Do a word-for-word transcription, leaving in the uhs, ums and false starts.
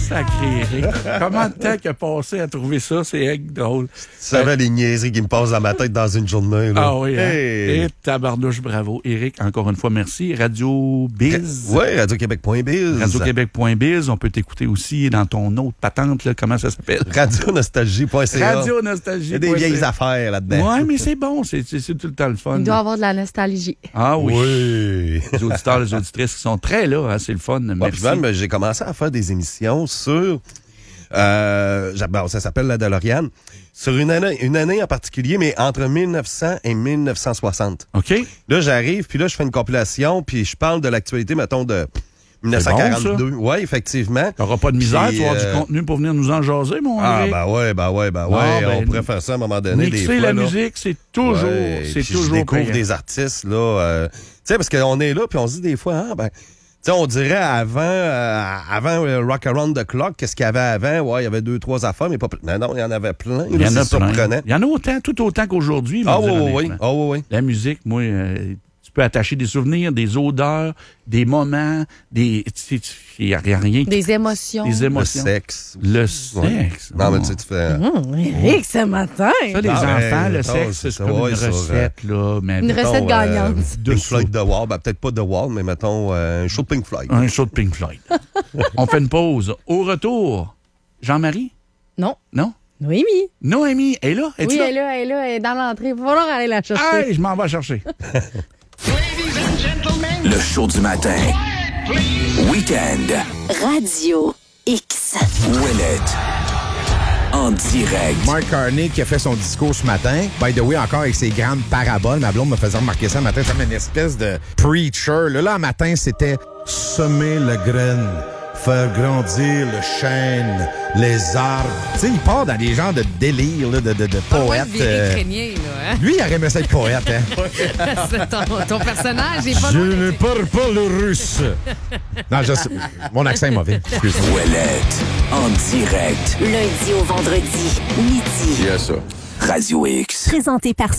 Sacré Eric. Comment de temps qu'il a passé à trouver ça? C'est egg drôle. Tu savais les niaiseries qui me passent dans ma tête dans une journée. Là. Ah oui, hein? Hey. Et tabarnouche, bravo. Eric, encore une fois, merci. Radio Biz. Oui, radio québec point biz. radio québec point biz. On peut t'écouter aussi dans ton autre patente, là. Comment ça s'appelle? radio nostalgie point c a. radio nostalgie. Il y a des vieilles affaires là-dedans. Oui, mais c'est bon. C'est, c'est, c'est tout le temps le fun. Il doit avoir de la nostalgie. Ah oui. Oui. Les auditeurs, les auditrices qui sont très là, hein, c'est le fun. Ouais, Merci. puis même, j'ai commencé à faire des émissions sur... Euh, bon, ça s'appelle La DeLorean. Sur une année, une année en particulier, mais entre mille neuf cents et mille neuf cent soixante. OK. Là, j'arrive, puis là, je fais une compilation, puis je parle de l'actualité, mettons, de dix-neuf cent quarante-deux. Bon, oui, effectivement. T'auras pas de misère, Puis, tu vas avoir euh... du contenu pour venir nous en jaser, mon Ah, Eric. ben ouais, ben ouais, ben ouais. Ah, ben, on pourrait faire ça à un moment donné. Mixer des fois, la là. musique, c'est toujours, Ouais, c'est puis toujours je découvre payant. des artistes, là. Euh, tu sais, parce qu'on est là, puis on se dit des fois, ah, ben... Tu sais, on dirait avant, euh, avant euh, Rock Around the Clock, qu'est-ce qu'il y avait avant? Ouais, il y avait deux, trois affaires, mais pas plein. Mais non, il y en avait plein. Il y en a c'est plein. surprenant. Il y en a autant, tout autant qu'aujourd'hui. Ah moi, oui, dire oui, oui. honnêtement. Ah oui, oui. La musique, moi, euh, tu peux attacher des souvenirs, des odeurs, des moments, des... Il n'y a rien. Des émotions. Des Le émotions. sexe. Le Ouais. sexe. Non, mais Oh. tu sais, tu fais... Mmh, Eric, ce matin. Ça, les Ah, enfants, ben, le non, sexe, c'est c'est ça, comme ouais, une sur, recette, là. Mais Une mettons, recette gagnante. Euh, De Pink sous. Floyd The Wall. Ben, peut-être pas The Wall, mais mettons euh, un show de Pink Floyd. Un show de Pink Floyd. On fait une pause. Au retour, Jean-Marie? Non. Non? Noémie. Noémie, elle est là? Es-tu Oui, là? elle est là, elle est là, elle est dans l'entrée. Il va falloir aller la chercher. Hey, je m'en vais chercher. Le show du matin. Week-end. Radio X. Ouellette. En direct. Mark Carney qui a fait son discours ce matin. By the way, encore avec ses grandes paraboles. Ma blonde me faisait remarquer ça le matin. C'est comme une espèce de preacher. Là, là, le matin, c'était semer la graine, faire grandir le chêne, les arbres. Tu sais, il part dans des genres de délire, là, de, de, de poète. euh, Ukrainien, là, hein? Lui, il aurait aimé ça être poète, hein? C'est ton, ton personnage est pas Je loin ne d'être- parle pas le russe. Non, je sais. Mon accent est mauvais. Excuse-moi. Ouellette. En direct. Lundi au vendredi, midi. Radio X. Présenté par